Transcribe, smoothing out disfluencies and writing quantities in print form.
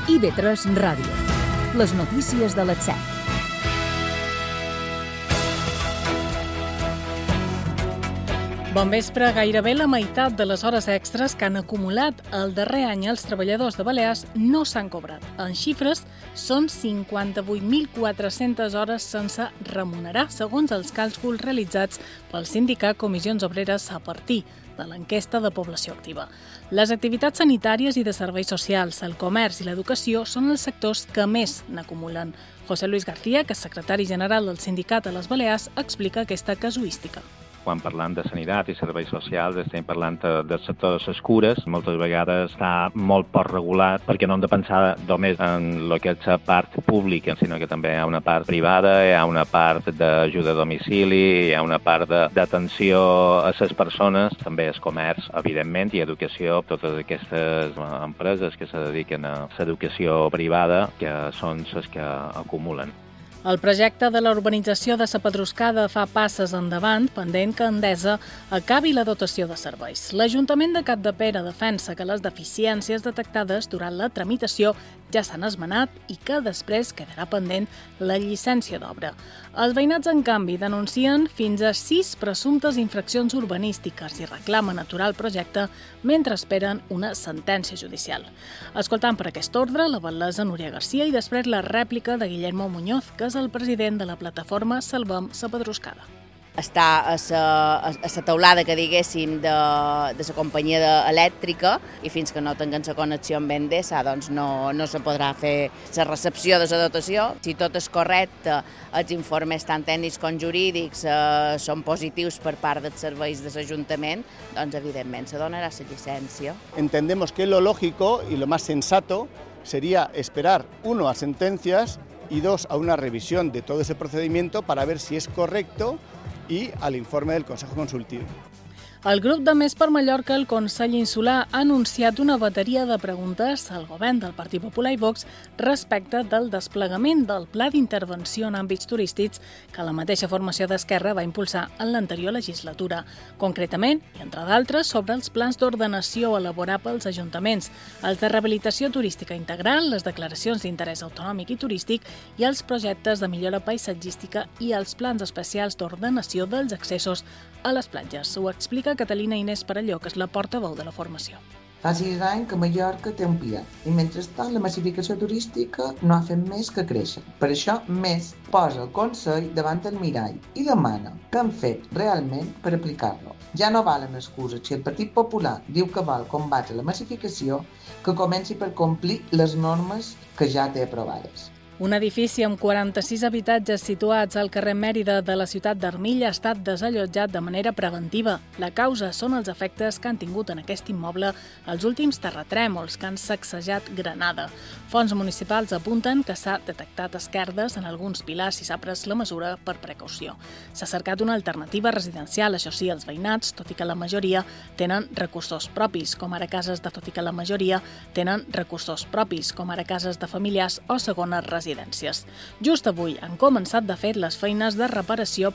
IB3 Ràdio. Les notícies de les 7. Bon vespre. Gairebé la meitat de les hores extres que han acumulat el darrer any els treballadors de Balears no s'han cobrat. En xifres, són 58.400 hores sense remunerar, segons els càlculs realitzats pel sindicat Comissions Obreres a partir de l'enquesta de població activa. Les activitats sanitàries i de serveis socials, el comerç i l'educació són els sectors que més n'acumulen. José Luis García, que és secretari general del sindicat a les Balears, explica aquesta casuística. Quan parlant de sanitat i serveis socials estem parlant del sector de les cures. Moltes vegades està molt poc regulat perquè no hem de pensar només en el que és la part pública, sinó que també hi ha una part privada, hi ha una part d'ajuda a domicili, hi ha una part d'atenció a les persones, també el comerç, evidentment, i educació, totes aquestes empreses que se dediquen a l'educació privada, que són les que acumulen. El projecte de la urbanització de Sa Pedruscada fa passes endavant, pendent que Endesa acabi la dotació de serveis. L'Ajuntament de Capdepera defensa que les deficiències detectades durant la tramitació ja s'han esmenat i que després quedarà pendent la llicència d'obra. Els veïnats, en canvi, denuncien fins a 6 presumptes infraccions urbanístiques i reclamen aturar el projecte mentre esperen una sentència judicial. Escoltant per aquest ordre la batlessa Núria Garcia i després la rèplica de Guillermo Muñoz, que és el president de la plataforma Salvem Sa Pedruscada. Està a la teulada, que diguéssim, de la companyia elèctrica i fins que no tinguin la connexió amb Endesa doncs no se podrà fer la recepció de la dotació. Si tot és correcte, els informes tant tècnics com jurídics són positius per part dels serveis de l'Ajuntament, doncs evidentment se donarà la llicència. Entendemos que lo lógico y lo más sensato sería esperar, 1, a sentencias y 2, a una revisión de todo ese procedimiento para ver si es correcto y al informe del Consejo Consultivo. El grup de Més per Mallorca, el Consell Insular, ha anunciat una bateria de preguntes al govern del Partit Popular i Vox respecte del desplegament del Pla d'Intervenció en àmbits turístics que la mateixa formació d'Esquerra va impulsar en l'anterior legislatura. Concretament, i entre d'altres, sobre els plans d'ordenació a elaborar pels ajuntaments, els de rehabilitació turística integral, les declaracions d'interès autonòmic i turístic i els projectes de millora paisatgística i els plans especials d'ordenació dels accessos a les platges. Ho explica Catalina Inés Parelló, que és la portaveu de la formació. Fa 6 anys que Mallorca té un PIA i mentrestant la massificació turística no ha fet més que créixer. Per això, Més posa el Consell davant el mirall i demana què han fet realment per aplicar-lo. Ja no valen excuses. Si el Partit Popular diu que vol combatre la massificació, que comenci per complir les normes que ja té aprovades. Un edifici amb 46 habitatges situats al carrer Mèrida de la ciutat d'Armilla ha estat desallotjat de manera preventiva. La causa són els efectes que han tingut en aquest immoble els últims terratrèmols que han sacsejat Granada. Fonts municipals apunten que s'ha detectat esquerdes en alguns pilars i s'ha pres la mesura per precaució. S'ha cercat una alternativa residencial, això sí, els veïnats, tot i que la majoria tenen recursos propis, com ara cases de familiars o segones residències. Just avui han començat de fet les feines de reparació